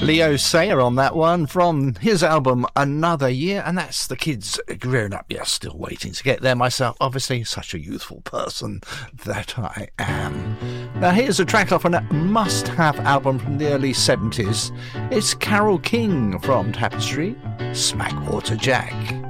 Leo Sayer on that one from his album Another Year, and that's the kids growing up. Yeah, still waiting to get there myself. Obviously, such a youthful person that I am. Now, here's a track off a must-have album from the early 70s. It's Carole King from Tapestry, Smackwater Jack.